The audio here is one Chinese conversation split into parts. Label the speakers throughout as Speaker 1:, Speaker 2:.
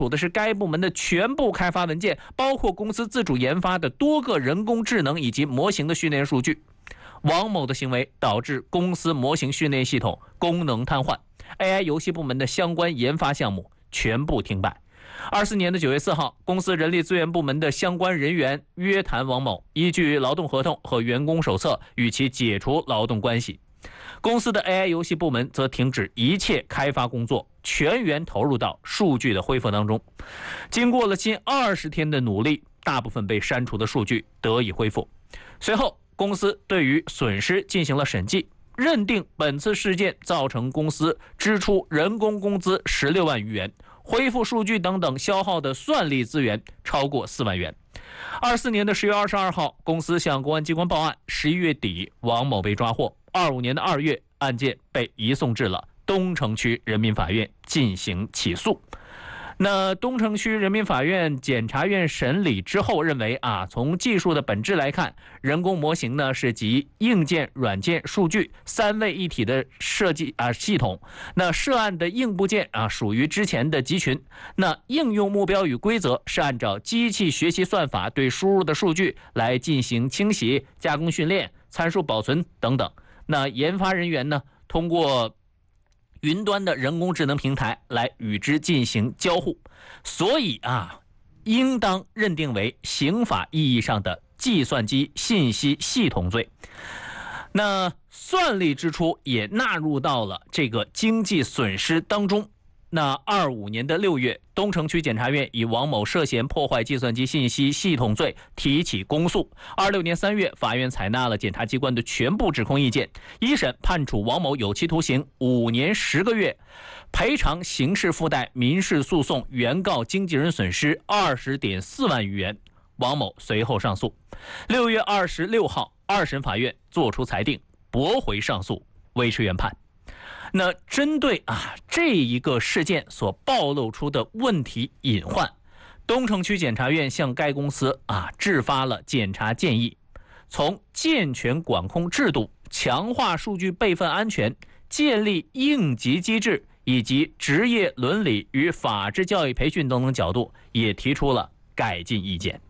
Speaker 1: 的是该部门的全部开发文件，包括公司自主研发的多个人工智能以及模型的训练数据。王某的行为导致公司模型训练系统功能瘫痪， AI 游戏部门的相关研发项目全部停摆。24年9月4号，公司人力资源部门的相关人员约谈王某，依据劳动合同和员工手册与其解除劳动关系。公司的 AI 游戏部门则停止一切开发工作，全员投入到数据的恢复当中。经过了近20天的努力，大部分被删除的数据得以恢复。随后，公司对于损失进行了审计，认定本次事件造成公司支出人工工资16万余元，恢复数据等等消耗的算力资源超过4万元。24年10月22号，公司向公安机关报案，11月底王某被抓获。25年2月，案件被移送至了东城区人民法院进行起诉。那东城区人民法院检察院审理之后认为从技术的本质来看，人工模型呢是集硬件、软件、数据3位一体的设计系统。那涉案的硬部件属于之前的集群。那应用目标与规则是按照机器学习算法对输入的数据来进行清洗、加工训练、参数保存等等。那研发人员呢，通过云端的人工智能平台来与之进行交互，所以应当认定为刑法意义上的计算机信息系统罪。那算力支出也纳入到了这个经济损失当中。那25年6月，东城区检察院以王某涉嫌破坏计算机信息系统罪提起公诉。26年3月，法院采纳了检察机关的全部指控意见，一审判处王某有期徒刑5年10个月，赔偿刑事附带民事诉讼原告经纪人损失20.4万余元。王某随后上诉。6月26号，二审法院作出裁定，驳回上诉，维持原判。那针对这一个事件所暴露出的问题隐患，东城区检察院向该公司制发了检察建议，从健全管控制度、强化数据备份安全、建立应急机制以及职业伦理与法治教育培训等等角度，也提出了改进意见。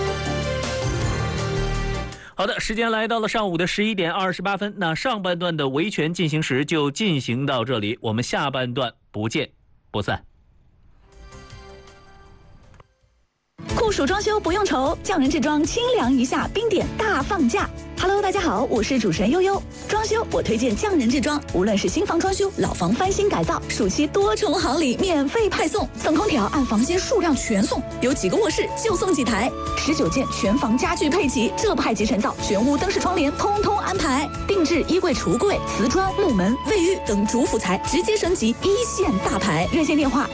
Speaker 1: 好的，时间来到了上午的11点28分，那上半段的维权进行时就进行到这里，我们下半段不见不散。
Speaker 2: 酷暑装修不用愁，匠人制装清凉一下，冰点大放价。Hello， 大家好，我是主持人悠悠。装修我推荐匠人制装，无论是新房装修、老房翻新改造，暑期多重好礼免费派送，送空调按房间数量全送，有几个卧室就送几台，19件全房家具配齐，这派集成灶、全屋灯饰窗帘通通安排，定制衣柜、橱柜、瓷砖、木门、卫浴等主辅材直接升级一线大牌。热线电话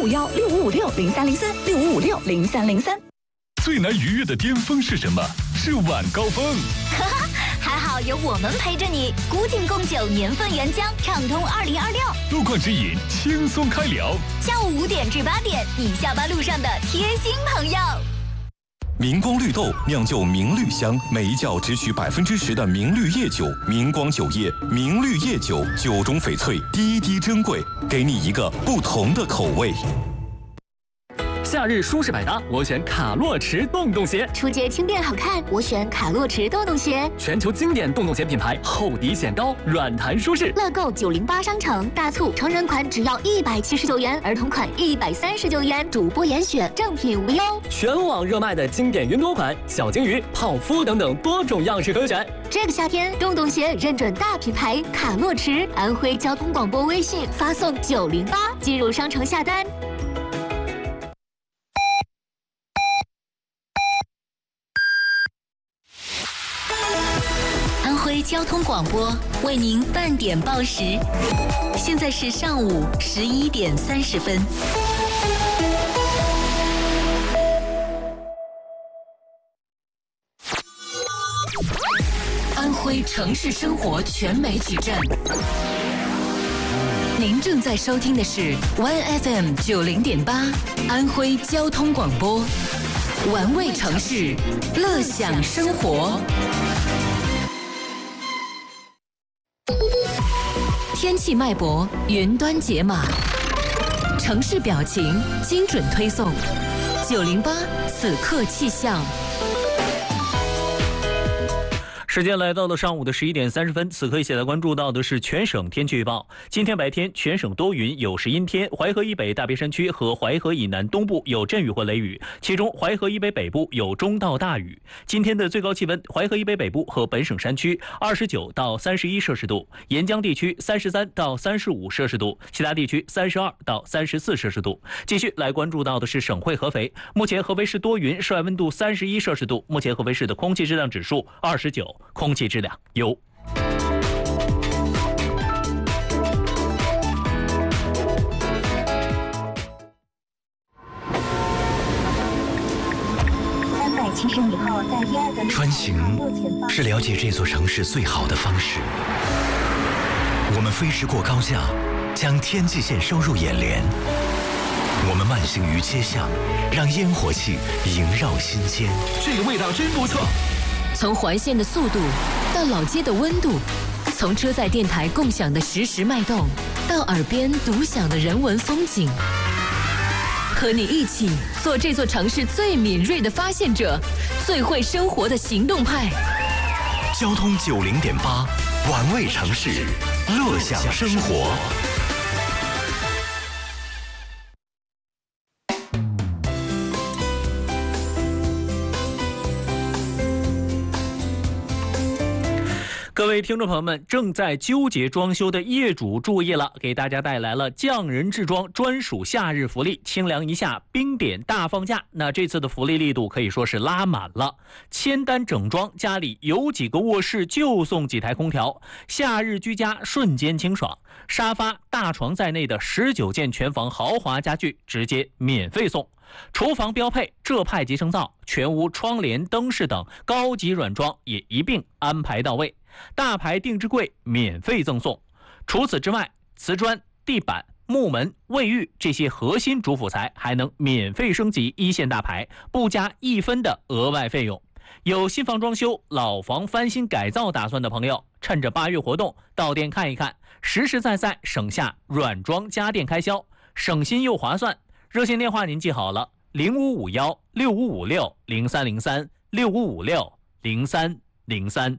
Speaker 2: 05516556030365560303。
Speaker 3: 最难逾越的巅峰是什么？是晚高峰。
Speaker 4: 还好有我们陪着你，古井贡酒年份原浆，畅通2026。
Speaker 3: 路况指引，轻松开聊。
Speaker 4: 下午5点至8点，你下班路上的贴心朋友。
Speaker 5: 明光绿豆酿就明绿香，每一窖只取10%的明绿叶酒。明光酒业明绿叶酒，酒中翡翠，滴滴珍贵，给你一个不同的口味。
Speaker 6: 夏日舒适百搭，我选卡洛驰洞洞鞋；
Speaker 4: 出街轻便好看，我选卡洛驰洞洞鞋。
Speaker 6: 全球经典洞洞鞋品牌，厚底显高，软弹舒适。
Speaker 4: 乐购908商城大促，成人款只要179元，儿童款139元，主播严选，正品无忧。
Speaker 6: 全网热卖的经典云朵款，小金鱼、泡芙等等多种样式可选。
Speaker 4: 这个夏天，洞洞鞋认准大品牌卡洛驰，安徽交通广播微信发送908，进入商城下单。交通广播为您半点报时，现在是上午11点30分。安徽城市生活全媒体站，您正在收听的是 OneFM 90.8安徽交通广播，玩味城市，乐享生活。天气脉搏，云端解码。 城市表情精准推送，908此刻气象。
Speaker 1: 时间来到了上午的11点30分，此刻一起来关注到的是全省天气预报。今天白天全省多云，有时阴天，淮河以北大别山区和淮河以南东部有阵雨或雷雨，其中淮河以北北部有中到大雨。今天的最高气温，淮河以北北部和本省山区29到31摄氏度，沿江地区33到35摄氏度，其他地区32到34摄氏度。继续来关注到的是省会合肥，目前合肥市多云，室外温度31摄氏度，目前合肥市的空气质量指数29。空气质量优。
Speaker 7: 穿行是了解这座城市最好的方式。我们飞驰过高架，将天际线收入眼帘。我们慢行于街巷，让烟火气萦绕心间。
Speaker 3: 这个味道真不错。
Speaker 4: 从环线的速度到老街的温度，从车载电台共享的实时脉动，到耳边独享的人文风景，和你一起做这座城市最敏锐的发现者，最会生活的行动派。
Speaker 7: 交通90.8，玩味城市，乐享生活。
Speaker 1: 各位听众朋友们，正在纠结装修的业主注意了，给大家带来了匠人制装专属夏日福利，清凉一夏冰点大放价。那这次的福利力度可以说是拉满了，签单整装，家里有几个卧室就送几台空调，夏日居家瞬间清爽，沙发大床在内的19件全房豪华家具直接免费送，厨房标配浙派集成灶，全屋窗帘灯饰等高级软装也一并安排到位，大牌定制柜免费赠送。除此之外，瓷砖、地板、木门、卫浴这些核心主辅材还能免费升级一线大牌，不加1分的额外费用。有新房装修、老房翻新改造打算的朋友，趁着8月活动到店看一看，实实在在省下软装家电开销，省心又划算。热线电话您记好了，0551 6556 0303 6556 0303。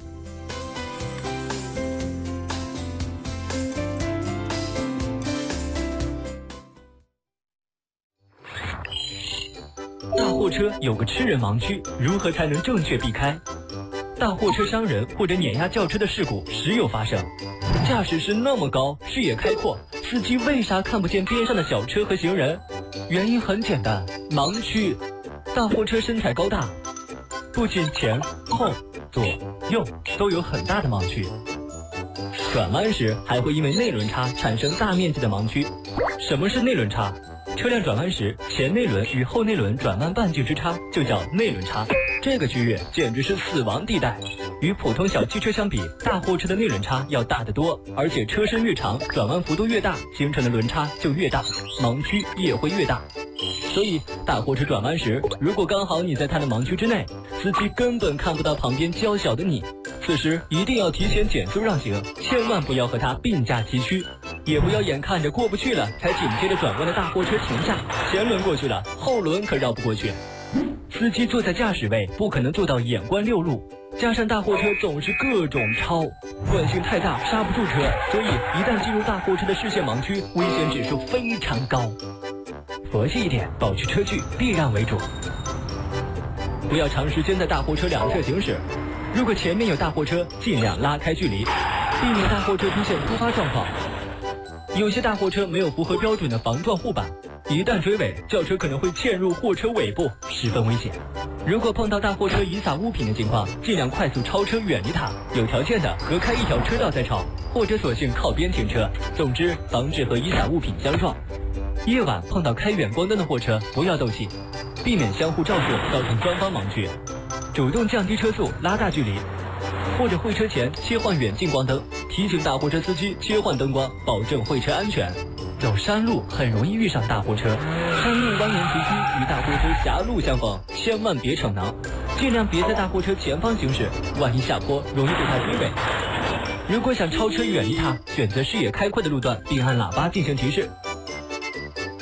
Speaker 6: 大货车有个吃人盲区，如何才能正确避开？大货车伤人或者碾压轿车的事故时有发生。驾驶室那么高，视野开阔，司机为啥看不见边上的小车和行人？原因很简单，盲区。大货车身材高大，不仅前后左右都有很大的盲区，转弯时还会因为内轮差产生大面积的盲区。什么是内轮差？车辆转弯时，前内轮与后内轮转弯半径之差就叫内轮差，这个区域简直是死亡地带。与普通小汽车相比，大货车的内轮差要大得多，而且车身越长，转弯幅度越大，形成的轮差就越大，盲区也会越大。所以大货车转弯时，如果刚好你在它的盲区之内，司机根本看不到旁边娇小的你，此时一定要提前减速让行，千万不要和它并驾齐驱，也不要眼看着过不去了才紧接着转弯的大货车停下，前轮过去了，后轮可绕不过去。司机坐在驾驶位不可能做到眼观六路，加上大货车总是各种超，惯性太大刹不住车，所以一旦进入大货车的视线盲区，危险指数非常高。佛系一点，保持车距，避让为主。不要长时间在大货车两侧行驶，如果前面有大货车，尽量拉开距离，避免大货车出现突发状况。有些大货车没有符合标准的防撞护板，一旦追尾，轿车可能会嵌入货车尾部，十分危险。如果碰到大货车遗撒物品的情况，尽量快速超车远离它，有条件的隔开一条车道再超，或者索性靠边停车。总之，防止和遗撒物品相撞。夜晚碰到开远光灯的货车，不要斗气，避免相互照射造成双方盲区，主动降低车速，拉大距离，或者会车前切换远近光灯，提醒大货车司机切换灯光，保证会车安全。走山路很容易遇上大货车，山路蜿蜒崎岖，与大货车狭路相逢，千万别逞能，尽量别在大货车前方行驶，万一下坡容易被它追尾。如果想超车远离它，选择视野开阔的路段，并按喇叭进行提示。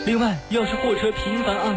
Speaker 6: 另外，要是货车频繁